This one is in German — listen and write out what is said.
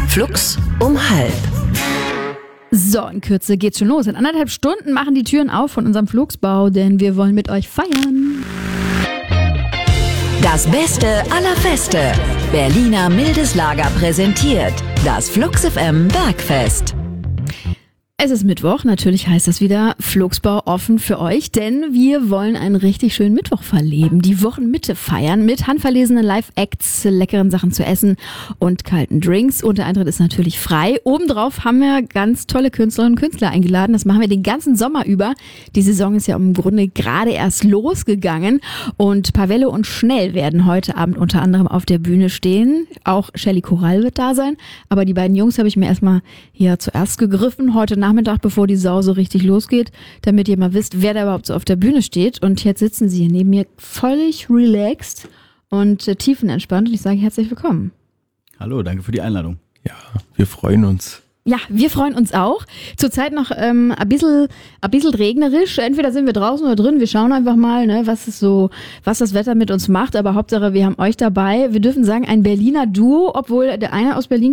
Flux um 12:30. So, in Kürze geht's schon los. In 1,5 Stunden machen die Türen auf von unserem Flugsbau, denn wir wollen mit euch feiern. Das Beste aller Feste. Berliner Mildeslager präsentiert das Flux FM Bergfest. Es ist Mittwoch, natürlich heißt das wieder Flugsbau offen für euch, denn wir wollen einen richtig schönen Mittwoch verleben, die Wochenmitte feiern mit handverlesenen Live-Acts, leckeren Sachen zu essen und kalten Drinks. Und der Eintritt ist natürlich frei. Obendrauf haben wir ganz tolle Künstlerinnen und Künstler eingeladen. Das machen wir den ganzen Sommer über. Die Saison ist ja im Grunde gerade erst losgegangen und Pavelle und Schnell werden heute Abend unter anderem auf der Bühne stehen. Auch Shelly Coral wird da sein, aber die beiden Jungs habe ich mir erstmal hier zuerst gegriffen, heute Nachmittag, bevor die Sau so richtig losgeht, damit ihr mal wisst, wer da überhaupt so auf der Bühne steht. Und jetzt sitzen sie hier neben mir völlig relaxed und tiefenentspannt. Und ich sage herzlich willkommen. Hallo, danke für die Einladung. Ja, wir freuen uns. Ja, wir freuen uns auch. Zurzeit noch ein bisschen regnerisch. Entweder sind wir draußen oder drin. Wir schauen einfach mal, ne, was das Wetter mit uns macht. Aber Hauptsache, wir haben euch dabei. Wir dürfen sagen, ein Berliner Duo, obwohl der eine aus Berlin